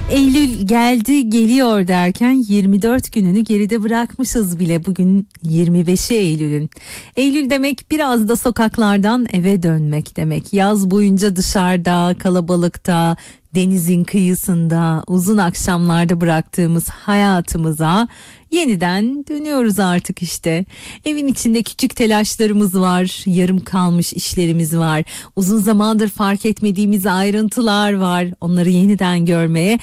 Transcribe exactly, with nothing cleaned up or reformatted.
Eylül geldi geliyor derken yirmi dört gününü geride bırakmışız bile. Bugün yirmi beşi Eylül'ün. Eylül demek biraz da sokaklardan eve dönmek demek. Yaz boyunca dışarıda, kalabalıkta, denizin kıyısında, uzun akşamlarda bıraktığımız hayatımıza yeniden dönüyoruz artık işte. Evin içinde küçük telaşlarımız var, yarım kalmış işlerimiz var, uzun zamandır fark etmediğimiz ayrıntılar var. Onları yeniden görmeye